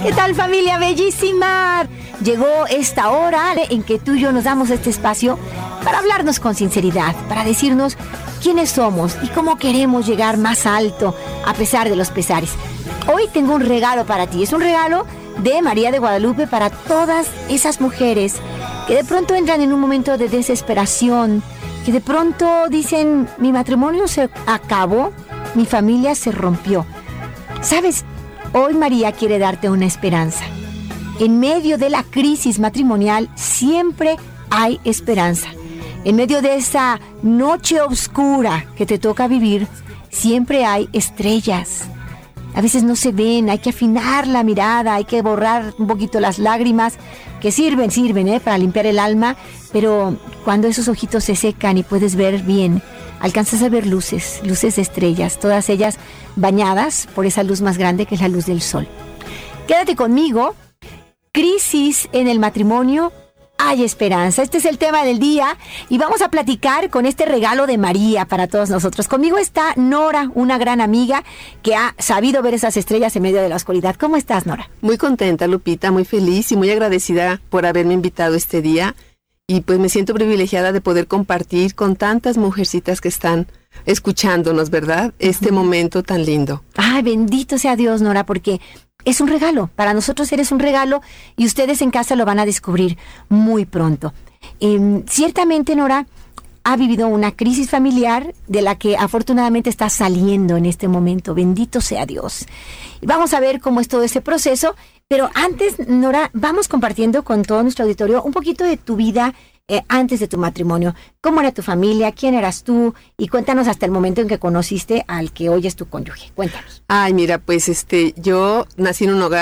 ¿Qué tal, familia bellísima? Llegó esta hora en que tú y yo nos damos este espacio para hablarnos con sinceridad, para decirnos quiénes somos y cómo queremos llegar más alto a pesar de los pesares. Hoy tengo un regalo para ti, es un regalo de María de Guadalupe para todas esas mujeres que de pronto entran en un momento de desesperación, que de pronto dicen, mi matrimonio se acabó, mi familia se rompió. ¿Sabes? Hoy María quiere darte una esperanza. En medio de la crisis matrimonial siempre hay esperanza. En medio de esa noche oscura que te toca vivir, siempre hay estrellas. A veces no se ven, hay que afinar la mirada, hay que borrar un poquito las lágrimas, que sirven, para limpiar el alma, pero cuando esos ojitos se secan y puedes ver bien, alcanzas a ver luces de estrellas, todas ellas bañadas por esa luz más grande que es la luz del sol. Quédate conmigo. Crisis en el matrimonio, hay esperanza. Este es el tema del día y vamos a platicar con este regalo de María para todos nosotros. Conmigo está Nora, una gran amiga que ha sabido ver esas estrellas en medio de la oscuridad. ¿Cómo estás, Nora? Muy contenta, Lupita, muy feliz y muy agradecida por haberme invitado este día. Y pues me siento privilegiada de poder compartir con tantas mujercitas que están escuchándonos, ¿verdad? Este momento tan lindo. Ay, bendito sea Dios, Nora, porque es un regalo. Para nosotros eres un regalo y ustedes en casa lo van a descubrir muy pronto. Ciertamente, Nora ha vivido una crisis familiar de la que afortunadamente está saliendo en este momento. Bendito sea Dios. Vamos a ver cómo es todo ese proceso. Pero antes, Nora, vamos compartiendo con todo nuestro auditorio un poquito de tu vida antes de tu matrimonio. ¿Cómo era tu familia? ¿Quién eras tú? Y cuéntanos hasta el momento en que conociste al que hoy es tu cónyuge. Cuéntanos. Ay, mira, pues yo nací en un hogar